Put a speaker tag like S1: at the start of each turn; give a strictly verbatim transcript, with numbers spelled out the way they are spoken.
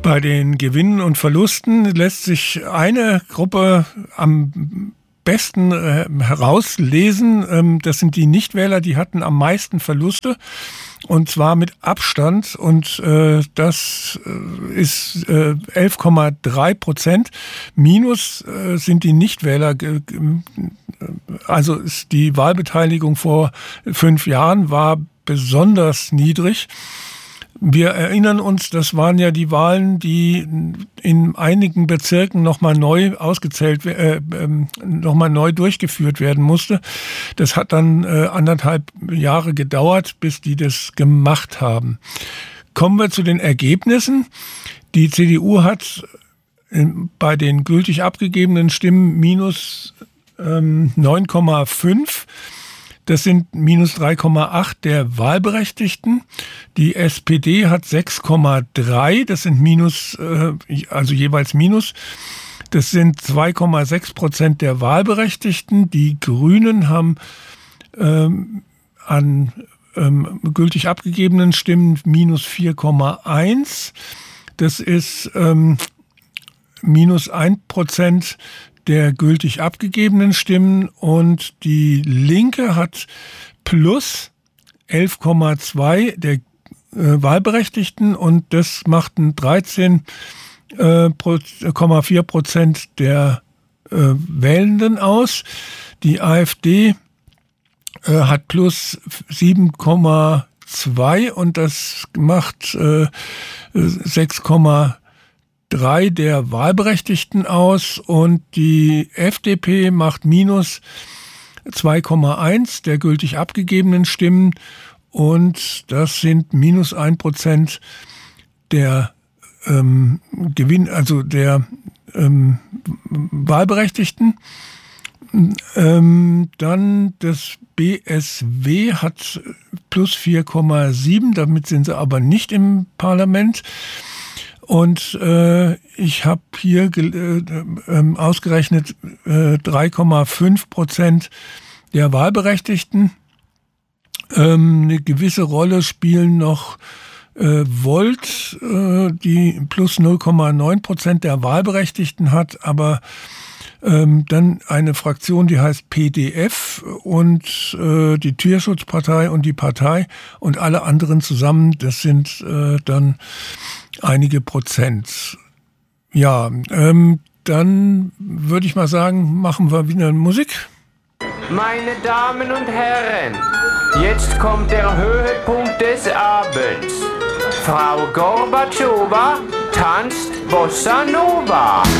S1: Bei den Gewinnen und Verlusten lässt sich eine Gruppe am besten äh, herauslesen. Ähm, das sind die Nichtwähler, die hatten am meisten Verluste. Und zwar mit Abstand. Und äh, das äh, ist äh, elf Komma drei Prozent. Minus äh, sind die Nichtwähler. Äh, also ist die Wahlbeteiligung vor fünf Jahren war besonders niedrig. Wir erinnern uns, das waren ja die Wahlen, die in einigen Bezirken nochmal neu ausgezählt, äh, äh, nochmal neu durchgeführt werden musste. Das hat dann äh, anderthalb Jahre gedauert, bis die das gemacht haben. Kommen wir zu den Ergebnissen. Die C D U hat äh, bei den gültig abgegebenen Stimmen minus ähm, neun Komma fünf. Das sind minus drei Komma acht der Wahlberechtigten. Die S P D hat sechs Komma drei, das sind minus, also jeweils minus. Das sind zwei Komma sechs Prozent der Wahlberechtigten. Die Grünen haben ähm, an ähm, gültig abgegebenen Stimmen minus vier Komma eins. Das ist ähm, minus ein Prozent der gültig abgegebenen Stimmen, und die Linke hat plus elf Komma zwei der äh, Wahlberechtigten, und das macht ein dreizehn Komma vier Prozent der äh, Wählenden aus. Die AfD äh, hat plus sieben Komma zwei, und das macht äh, sechs Komma drei der Wahlberechtigten aus, und die F D P macht minus zwei Komma eins der gültig abgegebenen Stimmen, und das sind minus ein Prozent der ähm, Gewinn, also der ähm, Wahlberechtigten. Ähm, dann das B S W hat plus vier Komma sieben, damit sind sie aber nicht im Parlament. Und äh, ich habe hier äh, äh, ausgerechnet äh, drei Komma fünf Prozent der Wahlberechtigten. Ähm, eine gewisse Rolle spielen noch äh, Volt, äh, die plus null Komma neun Prozent der Wahlberechtigten hat, aber ähm, dann eine Fraktion, die heißt P D F, und äh, die Tierschutzpartei und die Partei und alle anderen zusammen, das sind äh, dann einige Prozent. Ja, ähm, dann würde ich mal sagen, machen wir wieder Musik.
S2: Meine Damen und Herren, jetzt kommt der Höhepunkt des Abends. Frau Gorbatschowa tanzt Bossa Nova.